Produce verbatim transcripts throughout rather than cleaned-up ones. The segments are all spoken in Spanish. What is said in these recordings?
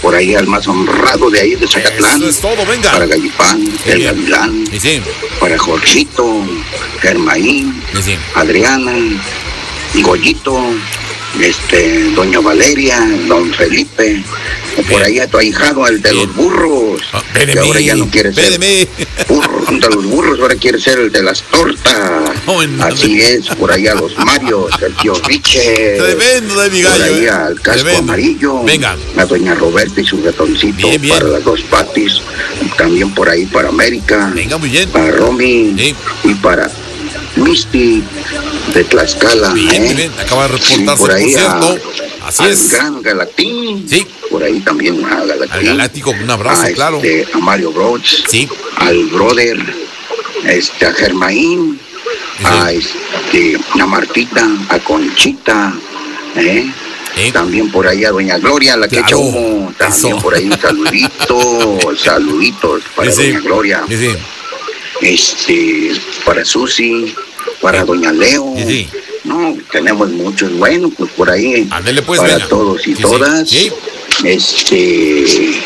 por ahí al más honrado de ahí de Zacatlán. Eso es todo, venga. Para Gallipán, Sí, el bien. Gavilán, Sí, sí. para Jorgito, Germaín, Sí, sí. Adriana, Goyito, este, Doña Valeria, Don Felipe, o por Bien. ahí a tu ahijado, el de Bien. los burros, Ah, que espéreme, ahora ya no quiere ser espéreme. burro junto a los burros, ahora quiere ser el de las tortas. Oh, no, Así es, por ahí a los Marios, el tío Richard. Tremendo de mi Por gallo. ahí eh. al casco Tremendo. amarillo. Venga. A doña Roberta y su ratoncito. Bien, bien. Para las dos patis. También por ahí para América. Venga, muy bien. Para Romy. Sí. Y para Misty de Tlaxcala. Bien, ¿eh? muy bien. Acaba de Sí, reportarse, por por, ahí a- cierto. Así al es. gran Galactín. Sí. Por ahí también a Galactín. Al Galáctico, un abrazo, a, claro. este, a Mario Broch. Sí. Al brother. Este, a Germaín. Sí. A, este, a Martita. A Conchita. ¿eh? Sí. También por ahí a doña Gloria, la que Claro, echa humo. También eso. por ahí un saludito, saluditos para Sí, sí. doña Gloria. Sí, sí. Este, para Susi, para Sí. doña Leo. Sí, sí. No, tenemos muchos. Bueno, pues por ahí. Ándele, pues, para venga. todos y Sí, sí. todas. Sí. Este,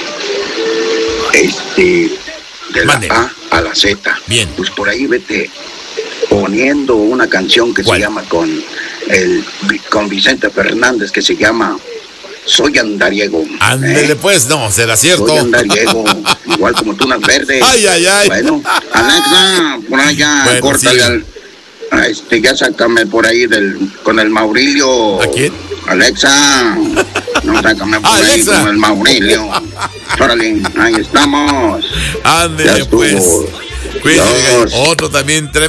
este, de la Mande. A a la Z. Bien. Pues por ahí vete poniendo una canción que ¿Cuál? se llama con el con Vicente Fernández, que se llama Soy Andariego. Ándele, ¿eh? pues, no, será cierto. Soy Andariego, igual como tú, unas verdes. Ay, ay, ay. Bueno, Alexa, por allá, Bueno, córtale sí. al. a este, ya sácame por ahí del, con el Maurilio. ¿A quién? Alexa, no, sácame por ahí Alexa. con el Maurilio. Órale, ahí estamos. Ándele, Ya estuvo. pues. Cuídese, Dios. otro también tremendo.